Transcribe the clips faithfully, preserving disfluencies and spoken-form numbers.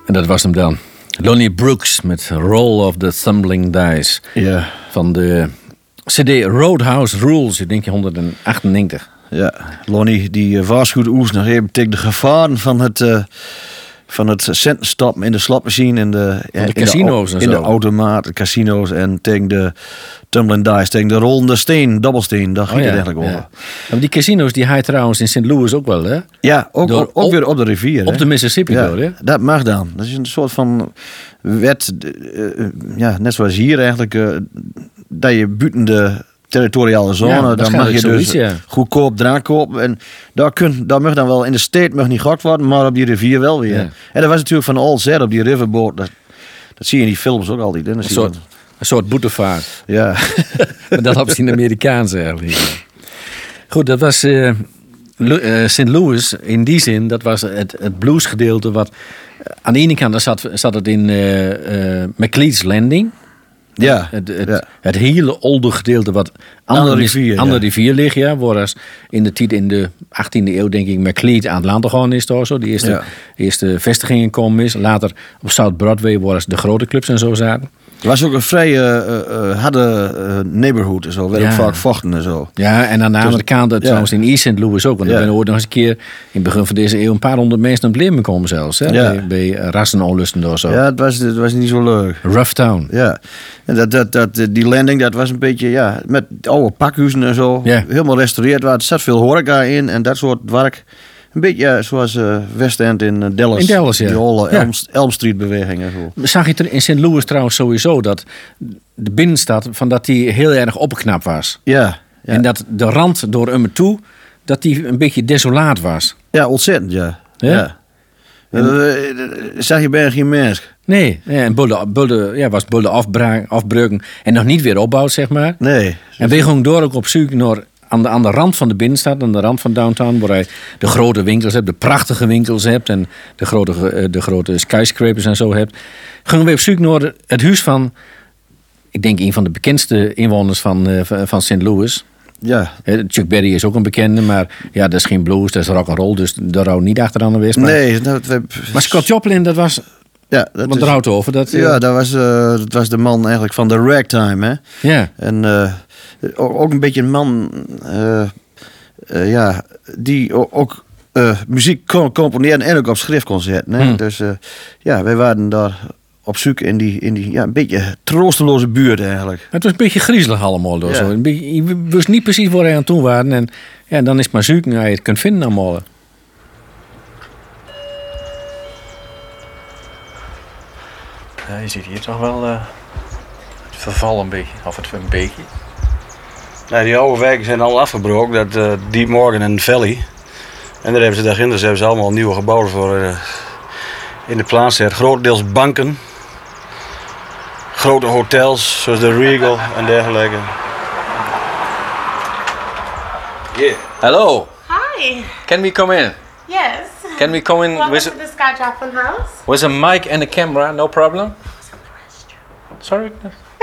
En dat was hem dan. Lonnie Brooks met Roll of the Tumbling Dice. Ja. Van de C D Roadhouse Rules uit negentien achtennegentig. Ja, Lonnie die uh, waarschuwde ons nog even tegen de gevaren van het, uh, van het centen stoppen in de slotmachine. In de, de in casino's de, en in zo. de automaat, de casino's en tegen de tumbling dice, tegen de rollende steen, dobbelsteen. Daar ging Oh, ja, het eigenlijk over. ja. Maar die casino's die hij trouwens in Saint Louis ook wel, hè? Ja, ook, Door- ook, ook op- weer op de rivier. Op hè? de Mississippi ja, door, hè? dat mag dan. Dat is een soort van wet, uh, uh, ja, net zoals hier eigenlijk, uh, dat je buiten de territoriale zone, Ja, dan mag je waarschijnlijk dus zoiets, ja. goedkoop drank kopen. En daar, kun, daar mag dan wel, in de stad mag niet gokt worden, maar op die rivier wel weer. Ja. En dat was natuurlijk van Old Zed op die riverboat. Dat, dat zie je in die films ook altijd. Hè? Dan Een zie je soort, een soort boetevaart. dan- ja. Maar dat op zijn Amerikaanse eigenlijk. Goed, dat was eh Lu- eh, Saint Louis in die zin. Dat was het, het bluesgedeelte wat... eh, aan de ene kant daar zat, zat het in eh eh McLeod's Landing. ja. Het, het, ja. het hele oude gedeelte wat Aan de aan de rivier, aan de ja. rivier ligt, ja. Whereas in de tijd in de achttiende eeuw, denk ik, McLeod aan het land gegaan is. Toch, zo. De eerste, Ja. eerste vestigingen komen is. Later op South Broadway, waar de grote clubs en zo zaten. Het was ook een vrij uh, uh, harde uh, neighborhood en zo. Werd Ja. ook vaak vochten en zo. Ja, en aan de andere kant, dat ja. trouwens in East Saint Louis ook. Want Ja. er zijn ooit nog eens een keer in het begin van deze eeuw een paar honderd mensen aan het leven komen zelfs. Hè? Ja. Bij, bij eh, rassenonlusten of zo. Ja, het was, het was niet zo leuk. Rough Town. Ja, en dat, dat, dat, die landing, dat was een beetje, ja, met oude pakhuizen en zo. Ja. Helemaal restaureerd. Er zat veel horeca in en dat soort werk. Een beetje ja, zoals uh, West End in uh, Dallas. In Dallas, ja. Die hele Ja. Elm, Elm Street beweging en zo. Zag je er in Saint Louis trouwens sowieso dat de binnenstad van dat die heel erg opgeknapt was. Ja, ja. En dat de rand door hem toe, dat die een beetje desolaat was. ja, ontzettend, ja. Ja? ja. Uh, zag je bijna geen mens? Nee, ja, en bulde, bulde, ja, was bulde afbra- afbreuken en nog niet weer opbouwd, zeg maar. Nee. En we gingen door ook op zoek naar aan de, aan de rand van de binnenstad, aan de rand van downtown, waar hij de grote winkels hebt, de prachtige winkels hebt en de grote, eh, de grote skyscrapers en zo hebt. Gingen we op zoek naar het huis van, ik denk een van de bekendste inwoners van, eh, van- van Saint Louis. Ja. Eh, Chuck Berry is ook een bekende, maar ja, dat is geen blues, dat is rock and roll, dus daar hou niet achteraan geweest. Maar, Nee. Dat, we, maar Scott Joplin, dat was, ja, dat want is, daar houdt het over. Dat, eh, ja, dat was, uh, dat was de man eigenlijk van de ragtime, hè. ja. En uh, ook, ook een beetje een man uh, uh, ja, die o- ook uh, muziek kon componeren en ook op schrift kon zetten. Hè? Hmm. Dus uh, ja, wij waren daar op zoek in die, in die ja, een beetje troosteloze buurt eigenlijk. Het was een beetje griezelig allemaal. Door Ja. zo. Een beetje, je wist niet precies waar hij aan toe waren. En ja, dan is het maar zoeken waar je het kunt vinden allemaal. Ja, je ziet hier toch wel uh, het verval een beetje. Of het een beetje. Nou, die oude wijken zijn al afgebroken, dat uh, Deep Morgan en Valley. En daar hebben ze daarin, dus hebben ze allemaal nieuwe gebouwen voor uh, in de plaats gezet. Grotendeels banken, grote hotels zoals de Regal en dergelijke. Yeah. Hello, Hi. can we come in? Yes. Can we come in Welcome with, to the Scott Joplin house. with a mic and a camera? No problem? Sorry?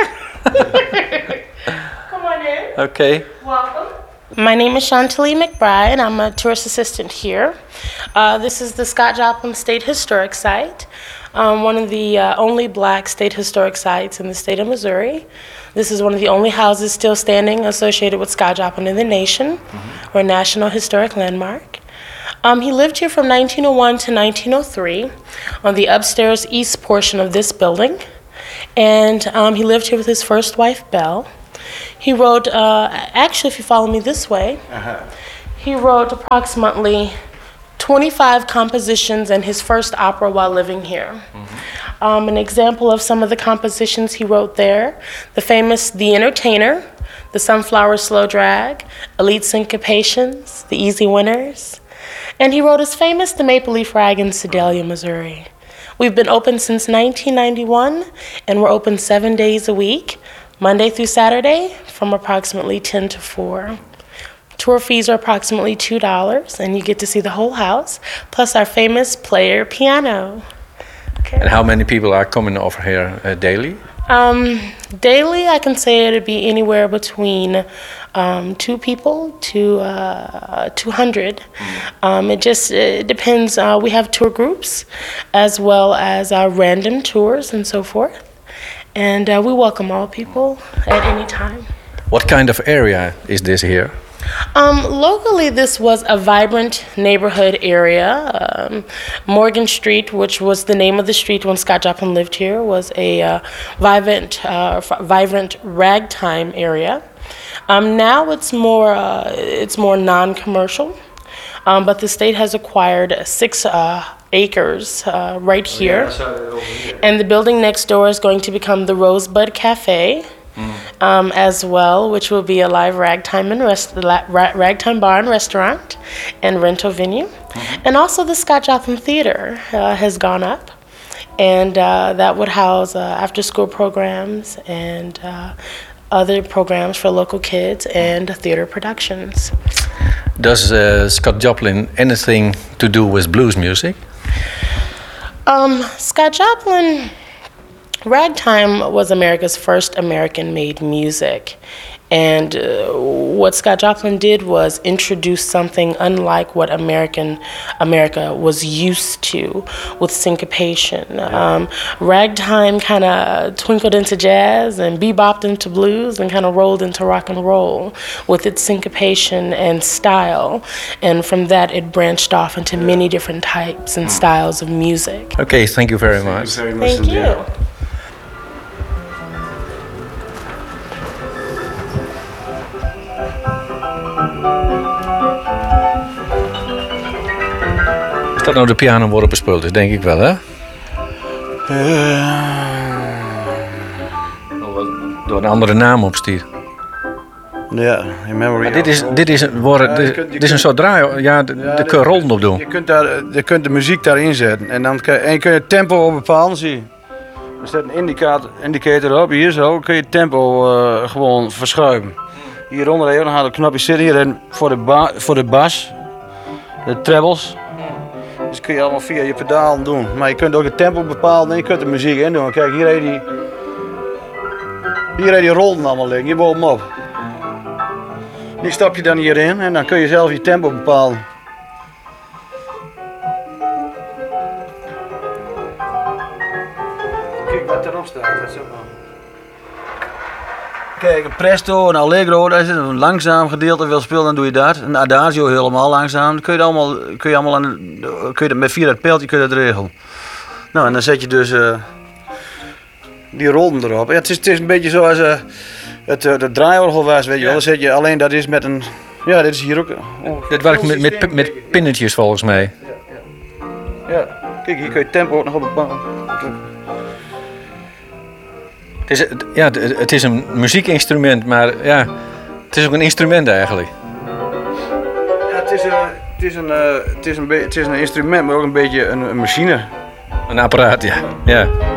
Come on in. Okay. Welcome. My name is Chantalee McBride. I'm a tourist assistant here. Uh, this is the Scott Joplin State Historic Site, um, one of the uh, only black state historic sites in the state of Missouri. This is one of the only houses still standing associated with Scott Joplin in the nation. Mm-hmm. We're a National Historic Landmark. Um, he lived here from nineteen oh one to nineteen oh three on the upstairs east portion of this building. And um, he lived here with his first wife, Belle. He wrote, uh, actually, if you follow me this way, uh-huh. he wrote approximately twenty-five compositions in his first opera while living here. Mm-hmm. Um, an example of some of the compositions he wrote there, the famous The Entertainer, The Sunflower Slow Drag, Elite Syncopations, The Easy Winners. And he wrote his famous The Maple Leaf Rag in Sedalia, Missouri. We've been open since nineteen ninety-one, and we're open seven days a week, Monday through Saturday, from approximately ten to four. Tour fees are approximately two dollars, and you get to see the whole house, plus our famous player piano. Okay. And how many people are coming over here uh, daily? Um, daily, I can say it'd be anywhere between um, two people to uh, two hundred. Um, it just it depends. Uh, we have tour groups as well as uh, random tours and so forth. And uh, we welcome all people at any time. What kind of area is this here? Um, locally, this was a vibrant neighborhood area. Um, Morgan Street, which was the name of the street when Scott Joplin lived here, was a uh, vibrant, uh, vibrant ragtime area. Um, now it's more, uh, it's more non-commercial, um, but the state has acquired six uh, acres uh, right here, and the building next door is going to become the Rosebud Cafe. Um, as well, which will be a live ragtime and rest, la, ra, ragtime bar and restaurant and rental venue. Mm-hmm. And also the Scott Joplin Theater uh, has gone up, and uh, that would house uh, after-school programs and uh, other programs for local kids and theater productions. Does uh, Scott Joplin anything to do with blues music? Um, Scott Joplin... Ragtime was America's first American-made music, and uh, what Scott Joplin did was introduce something unlike what American America was used to, with syncopation. Yeah. Um, ragtime kind of twinkled into jazz and bebopped into blues and kind of rolled into rock and roll with its syncopation and style, and from that it branched off into many different types and styles of music. Okay, thank you very much. Thank you very much. Thank you. Dat nou de piano wordt bespeeld is, denk ik wel, hè? Uh... Door een andere naam op stier. Ja, in memory. Maar dit is, dit is, een, worden, ja, dit, kunt, dit is een soort draai, ja, de, ja, de kun je rollen op doen. Je kunt, daar, je kunt de muziek daarin zetten en dan kun je, en je, kun je het tempo op bepalen, zie je. Er staat een indicator, indicator op, hier zo, kun je het tempo uh, gewoon verschuiven. Hieronder even, dan gaat het knopje zitten hier en voor de, ba, voor de bas, de trebles. Dus kun je allemaal via je pedalen doen. Maar je kunt ook het tempo bepalen en je kunt de muziek in doen. Kijk, hier heb je die, hier heb je die rollen allemaal liggen, hier bovenop. Die stap je dan hierin en dan kun je zelf je tempo bepalen. Kijk wat erop staat. Dat is ook nog. Kijk, een presto, een allegro, daar is een langzaam gedeelte wil spelen, dan doe je dat. Een adagio helemaal langzaam. Dan kun je, allemaal, kun je allemaal aan, kun je dat, met via dat pijltje kun je dat regelen. Nou, en dan zet je dus uh, die rollen erop. Ja, het, is, het is een beetje zoals uh, het, uh, het draaiorgel was, weet je wel. Dan zet je alleen dat is met een. Ja, dit is hier ook. Oh, dit werkt met, met, met pinnetjes volgens mij. Ja, ja. Ja, kijk, hier kun je tempo ook nog op bepalen. Het is, ja, het is een muziekinstrument, maar ja, het is ook een instrument eigenlijk. Ja, het is een, het is een, uh, het is een, het is een instrument, maar ook een beetje een, een machine. Een apparaat, ja. Ja.